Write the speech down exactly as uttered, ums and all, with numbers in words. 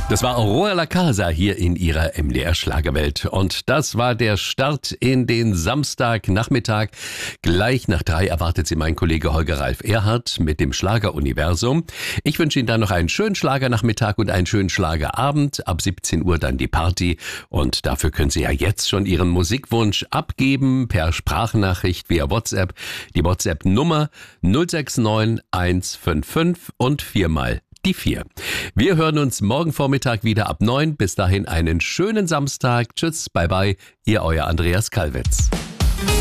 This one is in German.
Das war Aurora La Casa hier in ihrer M D R-Schlagerwelt. Und das war der Start in den Samstagnachmittag. Gleich nach drei erwartet Sie mein Kollege Holger Ralf Erhardt mit dem Schlageruniversum. Ich wünsche Ihnen dann noch einen schönen Schlagernachmittag und einen schönen Schlagerabend. Ab siebzehn Uhr dann die Party. Und dafür können Sie ja jetzt schon Ihren Musikwunsch abgeben per Sprachnachricht via WhatsApp. Die WhatsApp-Nummer null sechs neun eins fünf fünf und viermal die vier. Wir hören uns morgen Vormittag wieder ab neun. Bis dahin einen schönen Samstag. Tschüss, bye bye. Ihr euer Andreas Kalwitz.